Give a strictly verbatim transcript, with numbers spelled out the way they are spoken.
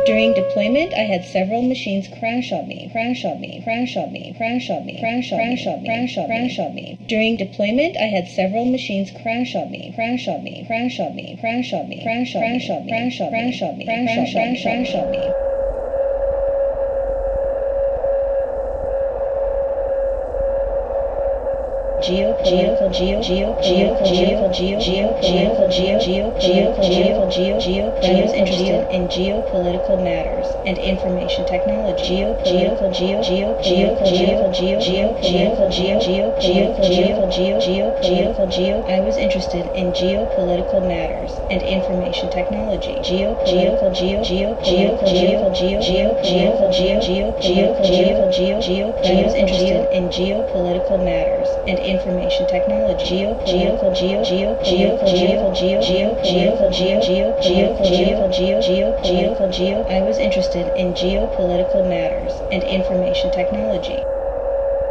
During deployment, I had several machines crash on me, crash on me, crash on me, crash on me, crash on me, crash on me, crash on me, crash on me. During deployment, I had several machines crash on me, crash on me, crash on me, crash on me, crash on me, crash on me, crash on me, crash on me, crash on me, crash on me. Geopolitical, geo, geo, geo, geo, geo, geo, geo, geo, geo, geo, geo, geo, geo. I was interested in geopolitical matters and information technology. Geopolitical, geo, geo, geo, geo, geo, geo, geo, geo, geo, geo, geo, geo, geo, geo, geo. I was interested in geopolitical matters and information technology. Geopolitical, geo, geo, geo, geo, geo, geo, geo, geo, geo, geo, geo, geo, geo. I was interested in geopolitical matters and information technology. Geo, geo, geo, geo, geo, geo, geo, geo, geo, geo, geo, geo, geo, geo, geo, geo, geo. I was interested in geopolitical matters and information technology.